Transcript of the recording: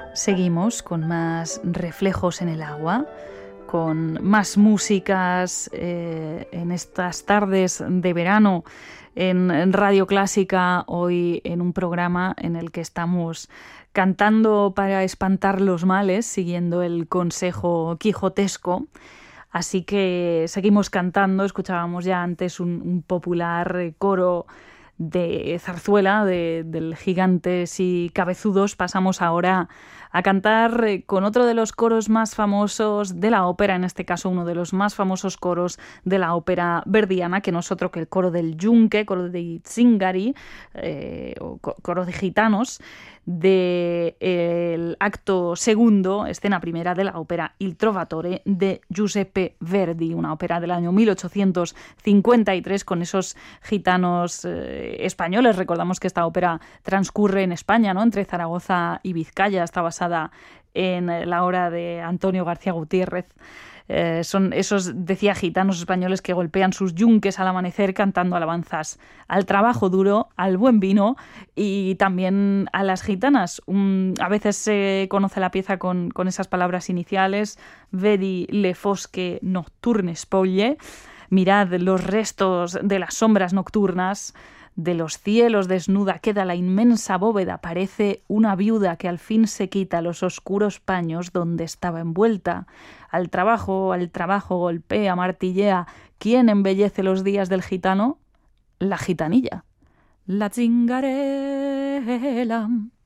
Seguimos con más reflejos en el agua, con más músicas en estas tardes de verano en Radio Clásica, hoy en un programa en el que estamos cantando para espantar los males, siguiendo el consejo quijotesco. Así que seguimos cantando. Escuchábamos ya antes un popular coro de zarzuela del Gigantes y Cabezudos. Pasamos ahora a cantar con otro de los coros más famosos de la ópera, en este caso uno de los más famosos coros de la ópera verdiana, que no es otro que el coro del Yunque, coro de Zingari, o coro de gitanos, del acto segundo, escena primera de la ópera Il Trovatore de Giuseppe Verdi, una ópera del año 1853 con esos gitanos españoles. Recordamos que esta ópera transcurre en España, ¿no?, entre Zaragoza y Vizcaya. Está basada en la obra de Antonio García Gutiérrez. Son esos, decía, gitanos españoles que golpean sus yunques al amanecer cantando alabanzas al trabajo duro, al buen vino y también a las gitanas. A veces se conoce la pieza con esas palabras iniciales: Vedi le fosche notturne spoglie, mirad los restos de las sombras nocturnas. De los cielos desnuda queda la inmensa bóveda, parece una viuda que al fin se quita los oscuros paños donde estaba envuelta. Al trabajo, golpea, martillea. ¿Quién embellece los días del gitano? La gitanilla. La zingarela